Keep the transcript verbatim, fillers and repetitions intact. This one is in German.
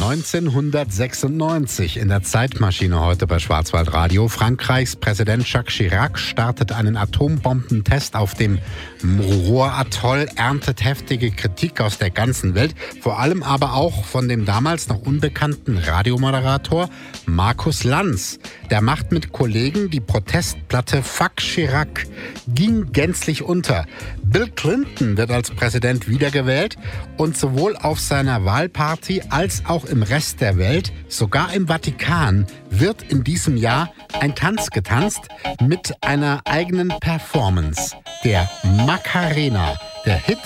neunzehnhundertsechsundneunzig in der Zeitmaschine heute bei Schwarzwaldradio. Frankreichs Präsident Jacques Chirac startet einen Atombombentest auf dem Mururoa-Atoll, erntet heftige Kritik aus der ganzen Welt, vor allem aber auch von dem damals noch unbekannten Radiomoderator Markus Lanz. Der macht mit Kollegen die Protestplatte Fuck Chirac, ging gänzlich unter. Bill Clinton wird als Präsident wiedergewählt und sowohl auf seiner Wahlparty als auch im Rest der Welt, sogar im Vatikan, wird in diesem Jahr ein Tanz getanzt mit einer eigenen Performance. Der Macarena, der Hit